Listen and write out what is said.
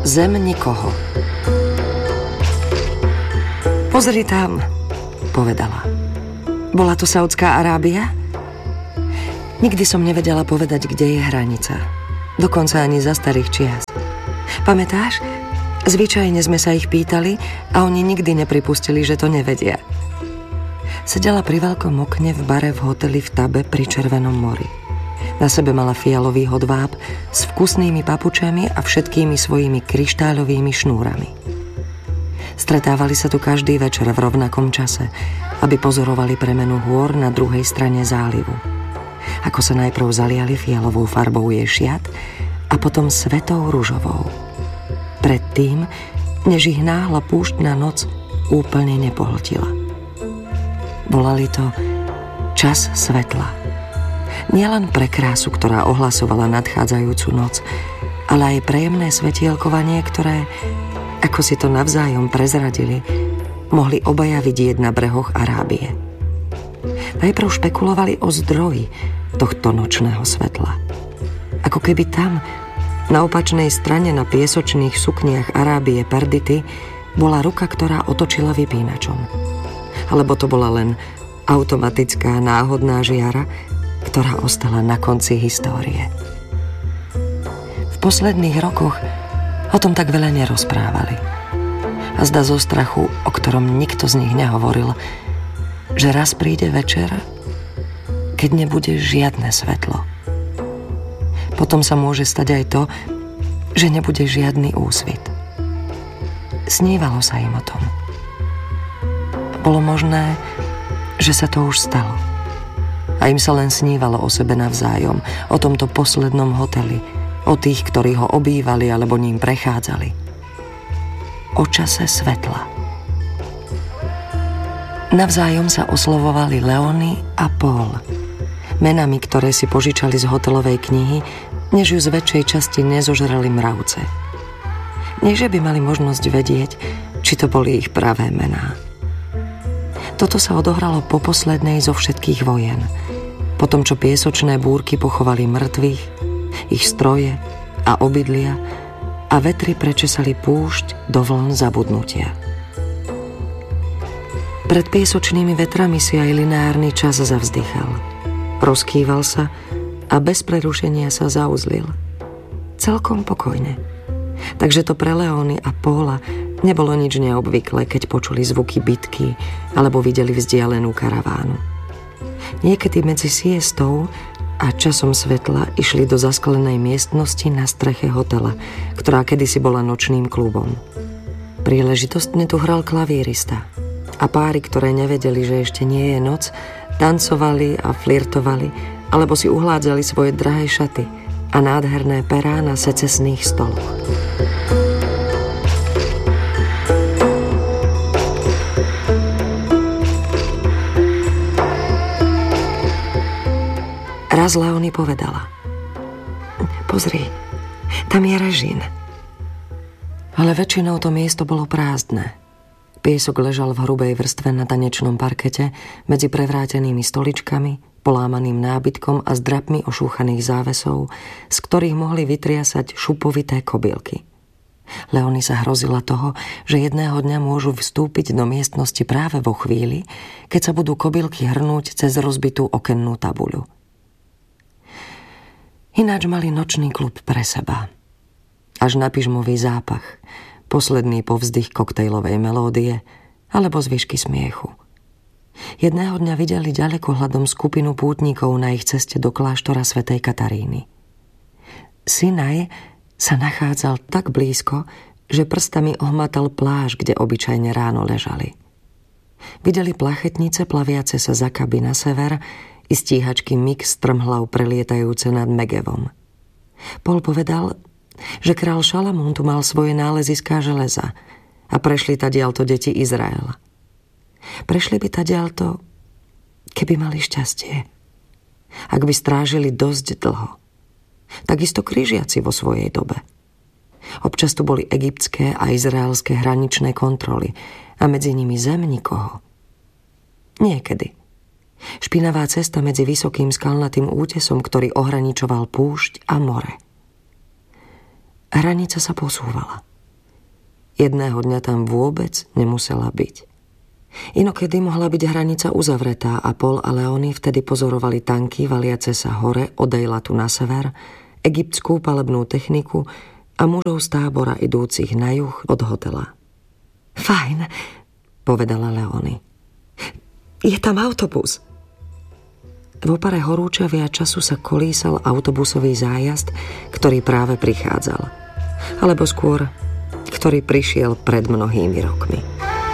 Zem nikoho. Pozri tam, povedala. Bola to Saudská Arábia? Nikdy som nevedela povedať, kde je hranica. Dokonca ani za starých čias. Pamätáš? Zvyčajne sme sa ich pýtali a oni nikdy nepripustili, že to nevedia. Sedela pri veľkom okne v bare v hoteli v Tabe pri Červenom mori. Na sebe mala fialový hodváb s vkusnými papučami a všetkými svojimi kryštáľovými šnúrami. Stretávali sa tu každý večer v rovnakom čase, aby pozorovali premenu hôr na druhej strane zálivu. Ako sa najprv zaliali fialovou farbou jej šiat a potom svetou ružovou. Predtým, než ich náhla púštna noc úplne nepohltila. Volali to čas svetla. Nielen pre krásu, ktorá ohlasovala nadchádzajúcu noc, ale aj pre jemné svetielkovanie, ktoré, ako si to navzájom prezradili, mohli obaja vidieť na brehoch Arábie. Najprv špekulovali o zdroji tohto nočného svetla. Ako keby tam, na opačnej strane na piesočných sukniach Arábie Perdity, bola ruka, ktorá otočila vypínačom. Alebo to bola len automatická náhodná žiara, ktorá ostala na konci histórie. V posledných rokoch o tom tak veľa nerozprávali. A zdá zo strachu, o ktorom nikto z nich nehovoril, že raz príde večer, keď nebude žiadne svetlo. Potom sa môže stať aj to, že nebude žiadny úsvit. Snívalo sa im o tom. Bolo možné, že sa to už stalo. A im sa len snívalo o sebe navzájom, o tomto poslednom hoteli, o tých, ktorí ho obývali alebo ním prechádzali. O čase svetla. Navzájom sa oslovovali Leonie a Paul, menami, ktoré si požičali z hotelovej knihy, než ju z väčšej časti nezožrali mravce. Nie, že by mali možnosť vedieť, či to boli ich pravé mená. Toto sa odohralo po poslednej zo všetkých vojen. Po tom, čo piesočné búrky pochovali mŕtvych, ich stroje a obydlia a vetry prečesali púšť do vln zabudnutia. Pred piesočnými vetrami si aj lineárny čas zavzdychal. Rozkýval sa a bez prerušenia sa zauzlil. Celkom pokojne. Takže to pre Leonie a Paula nebolo nič neobvyklé, keď počuli zvuky bitky alebo videli vzdialenú karavánu. Niekedy medzi siestou a časom svetla išli do zasklenej miestnosti na streche hotela, ktorá kedysi bola nočným klubom. Príležitostne tu hral klavírista a páry, ktoré nevedeli, že ešte nie je noc, tancovali a flirtovali alebo si uhládzali svoje drahé šaty a nádherné perá na secesných stoloch. Raz Leonie povedala: Pozri, tam je režín. Ale väčšinou to miesto bolo prázdne. Piesok ležal v hrubej vrstve na tanečnom parkete medzi prevrátenými stoličkami, polámaným nábytkom a zdrapmi ošúchaných závesov, z ktorých mohli vytriasať šupovité kobylky. Leonie sa hrozila toho, že jedného dňa môžu vstúpiť do miestnosti práve vo chvíli, keď sa budú kobylky hrnúť cez rozbitú okennú tabuľu. Ináč mali nočný klub pre seba. Až na pyžmový zápach, posledný povzdych koktejlovej melódie alebo zvyšky smiechu. Jedného dňa videli ďalekohľadom skupinu pútnikov na ich ceste do kláštora svätej Kataríny. Sinaj sa nachádzal tak blízko, že prstami ohmatal pláž, kde obyčajne ráno ležali. Videli plachetnice plaviace sa za Kaby na sever i stíhačky MiG strmhlav prelietajúce nad Megevom. Paul povedal, že král Šalamún tu mal svoje náleziská železa a prešli tadiaľto deti Izraela. Prešli by tadiaľto, keby mali šťastie. Ak by strážili dosť dlho. Takisto križiaci vo svojej dobe. Občas tu boli egyptské a izraelské hraničné kontroly a medzi nimi zem nikoho. Niekedy. Špinavá cesta medzi vysokým skalnatým útesom, ktorý ohraničoval púšť a more. Hranica sa posúvala. Jedného dňa tam vôbec nemusela byť. Inokedy mohla byť hranica uzavretá a Paul a Leonie vtedy pozorovali tanky valiace sa hore od Eilatu na sever, egyptskú palebnú techniku a mužov z tábora idúcich na juh od hotela. Fajn, povedala Leonie. Je tam autobus. V opare horúčavia času sa kolísal autobusový zájazd, ktorý práve prichádzal. Alebo skôr, ktorý prišiel pred mnohými rokmi.